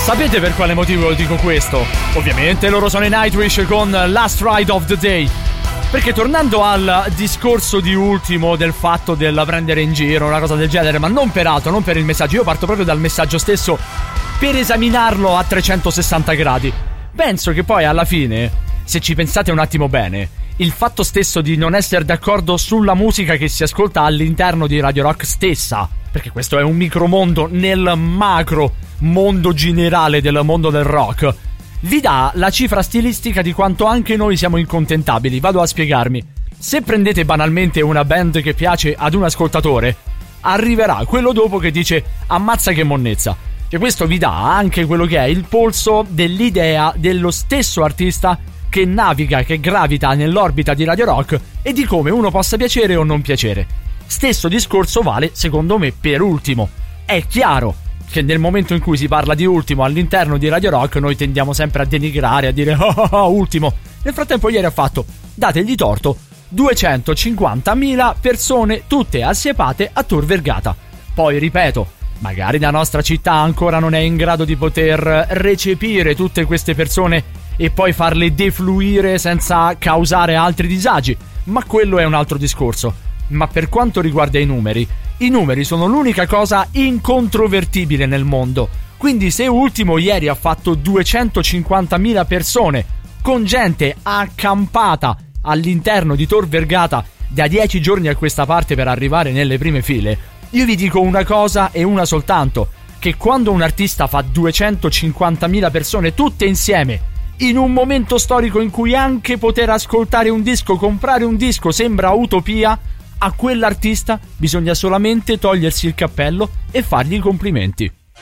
Sapete per quale motivo dico questo? Ovviamente loro sono i Nightwish con Last Ride of the Day. Perché tornando al discorso di Ultimo del fatto del prendere in giro, una cosa del genere, ma non per altro, non per il messaggio, io parto proprio dal messaggio stesso per esaminarlo a 360 gradi. Penso che poi alla fine, se ci pensate un attimo bene, il fatto stesso di non essere d'accordo sulla musica che si ascolta all'interno di Radio Rock stessa, perché questo è un micromondo nel macro mondo generale del mondo del rock, vi dà la cifra stilistica di quanto anche noi siamo incontentabili. Vado a spiegarmi. Se prendete banalmente una band che piace ad un ascoltatore, arriverà quello dopo che dice ammazza che monnezza. E questo vi dà anche quello che è il polso dell'idea dello stesso artista che naviga, che gravita nell'orbita di Radio Rock, e di come uno possa piacere o non piacere. Stesso discorso vale, secondo me, per Ultimo. È chiaro che nel momento in cui si parla di Ultimo all'interno di Radio Rock noi tendiamo sempre a denigrare, a dire Ultimo. Nel frattempo ieri ha fatto, dategli torto, 250.000 persone tutte assiepate a Tor Vergata. Poi ripeto, magari la nostra città ancora non è in grado di poter recepire tutte queste persone e poi farle defluire senza causare altri disagi, ma quello è un altro discorso. Ma per quanto riguarda i numeri sono l'unica cosa incontrovertibile nel mondo. Quindi se Ultimo ieri ha fatto 250.000 persone con gente accampata all'interno di Tor Vergata da 10 giorni a questa parte per arrivare nelle prime file, io vi dico una cosa e una soltanto, che quando un artista fa 250.000 persone tutte insieme in un momento storico in cui anche poter ascoltare un disco, comprare un disco sembra utopia, a quell'artista bisogna solamente togliersi il cappello e fargli i complimenti.